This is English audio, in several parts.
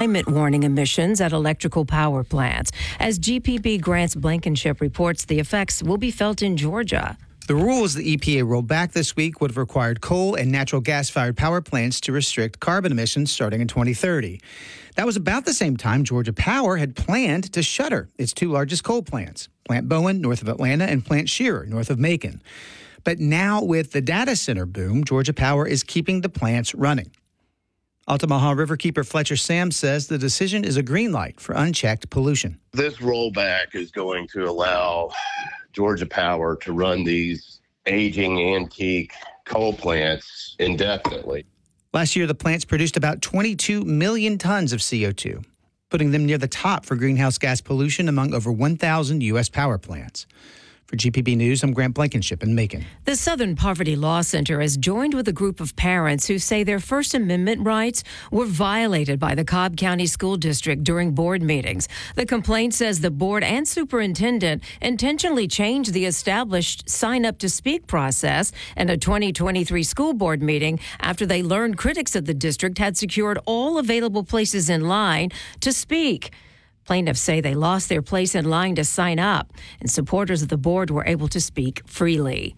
climate warning emissions at electrical power plants. As GPB Grants Blankenship reports, the effects will be felt in Georgia. The rules the EPA rolled back this week would have required coal and natural gas-fired power plants to restrict carbon emissions starting in 2030. That was about the same time Georgia Power had planned to shutter its two largest coal plants, Plant Bowen, north of Atlanta, and Plant Shearer, north of Macon. But now with the data center boom, Georgia Power is keeping the plants running. Altamaha Riverkeeper Fletcher Sam says the decision is a green light for unchecked pollution. This rollback is going to allow Georgia Power to run these aging antique coal plants indefinitely. Last year, the plants produced about 22 million tons of CO2, putting them near the top for greenhouse gas pollution among over 1,000 U.S. power plants. For GPB News, I'm Grant Blankenship in Macon. The Southern Poverty Law Center has joined with a group of parents who say their First Amendment rights were violated by the Cobb County School District during board meetings. The complaint says the board and superintendent intentionally changed the established sign-up-to-speak process in a 2023 school board meeting after they learned critics of the district had secured all available places in line to speak. Plaintiffs say they lost their place in line to sign up, and supporters of the board were able to speak freely.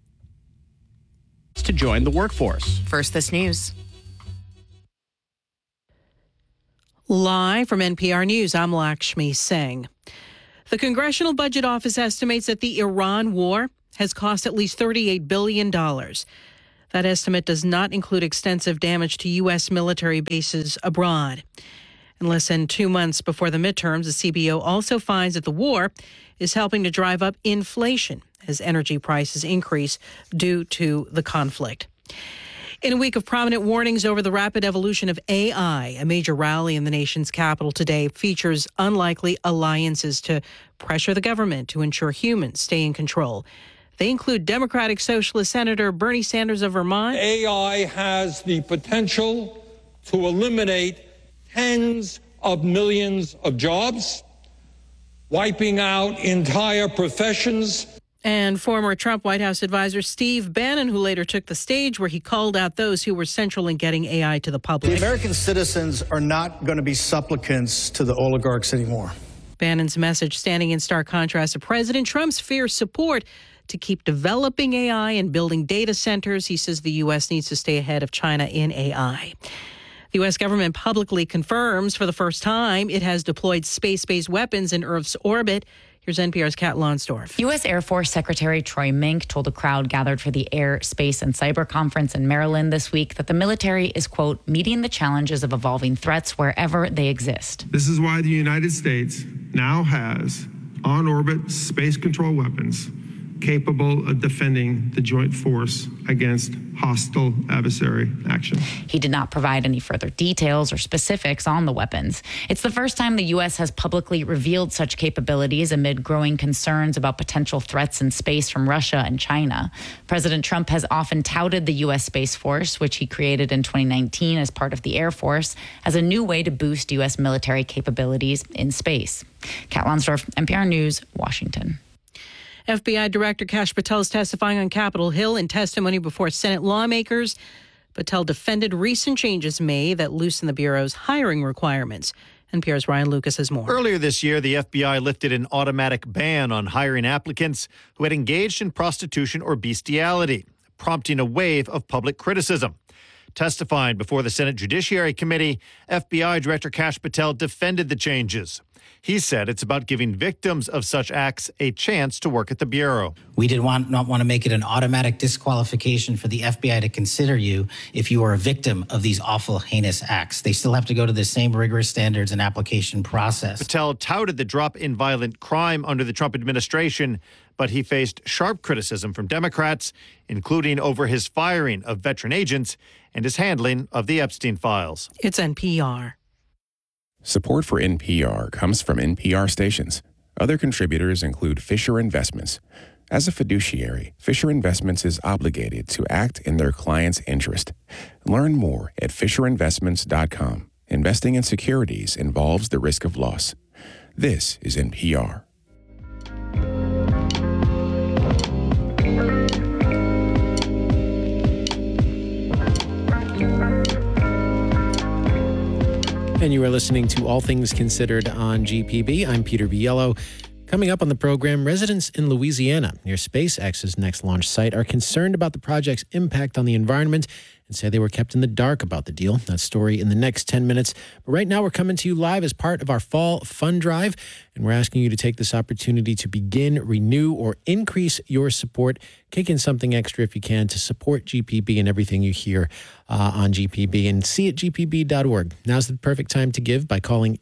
To join the workforce. First This News. Live from NPR News, I'm Lakshmi Singh. The Congressional Budget Office estimates that the Iran war has cost at least $38 billion. That estimate does not include extensive damage to U.S. military bases abroad. In less than 2 months before the midterms, the CBO also finds that the war is helping to drive up inflation as energy prices increase due to the conflict. In a week of prominent warnings over the rapid evolution of AI, a major rally in the nation's capital today features unlikely alliances to pressure the government to ensure humans stay in control. They include Democratic Socialist Senator Bernie Sanders of Vermont. AI has the potential to eliminate tens of millions of jobs, wiping out entire professions. And former Trump White House advisor Steve Bannon, who later took the stage where he called out those who were central in getting AI to the public. The American citizens are not going to be supplicants to the oligarchs anymore. Bannon's message standing in stark contrast to President Trump's fierce support to keep developing AI and building data centers. He says the U.S. needs to stay ahead of China in AI. The U.S. government publicly confirms for the first time it has deployed space-based weapons in Earth's orbit. Here's NPR's Kat Lonsdorf. U.S. Air Force Secretary Troy Mink told a crowd gathered for the Air, Space, and Cyber Conference in Maryland this week that the military is, quote, meeting the challenges of evolving threats wherever they exist. This is why the United States now has on-orbit space control weapons capable of defending the joint force against hostile adversary action. He did not provide any further details or specifics on the weapons. It's the first time the U.S. has publicly revealed such capabilities amid growing concerns about potential threats in space from Russia and China. President Trump has often touted the U.S. Space Force, which he created in 2019 as part of the Air Force, as a new way to boost U.S. military capabilities in space. Kat Lonsdorf, NPR News, Washington. FBI Director Kash Patel is testifying on Capitol Hill in testimony before Senate lawmakers. Patel defended recent changes made that loosen the Bureau's hiring requirements. NPR's Ryan Lucas has more. Earlier this year, the FBI lifted an automatic ban on hiring applicants who had engaged in prostitution or bestiality, prompting a wave of public criticism. Testifying before the Senate Judiciary Committee, FBI Director Kash Patel defended the changes. He said it's about giving victims of such acts a chance to work at the Bureau. We did not want to make it an automatic disqualification for the FBI to consider you if you are a victim of these awful, heinous acts. They still have to go to the same rigorous standards and application process. Patel touted the drop in violent crime under the Trump administration, but he faced sharp criticism from Democrats, including over his firing of veteran agents and his handling of the Epstein files. It's NPR. Support for NPR comes from NPR stations. Other contributors include Fisher Investments. As a fiduciary, Fisher Investments is obligated to act in their client's interest. Learn more at FisherInvestments.com. Investing in securities involves the risk of loss. This is NPR. And you are listening to All Things Considered on GPB. I'm Peter Biello. Coming up on the program, residents in Louisiana near SpaceX's next launch site are concerned about the project's impact on the environment and say they were kept in the dark about the deal. That story in the next 10 minutes. But right now, we're coming to you live as part of our Fall Fund Drive, and we're asking you to take this opportunity to begin, renew, or increase your support. Kick in something extra if you can to support GPB and everything you hear on GPB, and see at gpb.org. Now's the perfect time to give by calling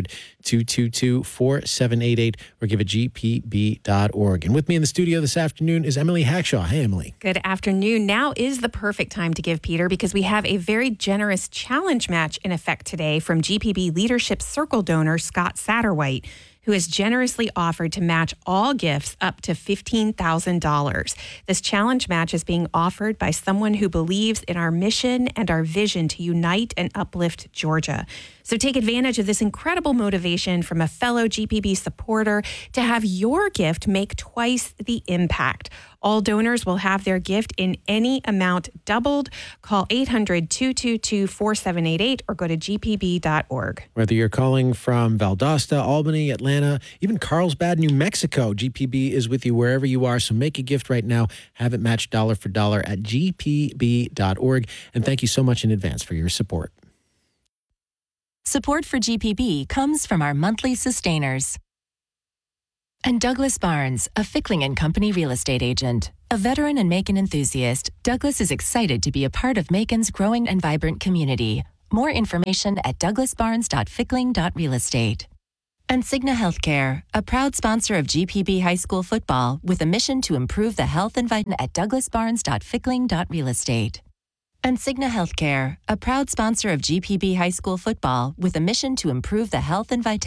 800-222-4788 or give at gpb.org. And with me in the studio this afternoon is Emily Hackshaw. Hey, Emily. Good afternoon. Now is the perfect time to give, Peter, because we have a very generous challenge match in effect today from GPB Leadership Circle donor Scott Satterwhite, who has generously offered to match all gifts up to $15,000. This challenge match is being offered by someone who believes in our mission and our vision to unite and uplift Georgia. So take advantage of this incredible motivation from a fellow GPB supporter to have your gift make twice the impact. All donors will have their gift in any amount doubled. Call 800-222-4788 or go to gpb.org. Whether you're calling from Valdosta, Albany, Atlanta, even Carlsbad, New Mexico, GPB is with you wherever you are. So make a gift right now. Have it matched dollar for dollar at gpb.org. And thank you so much in advance for your support. Support for GPB comes from our monthly sustainers. And Douglas Barnes, a Fickling & Company real estate agent. A veteran and Macon enthusiast, Douglas is excited to be a part of Macon's growing and vibrant community. More information at douglasbarnes.fickling.realestate. And Cigna Healthcare, a proud sponsor of GPB High School football with a mission to improve the health and vitality at douglasbarnes.fickling.realestate. And Cigna Healthcare, a proud sponsor of GPB High School football with a mission to improve the health and vitality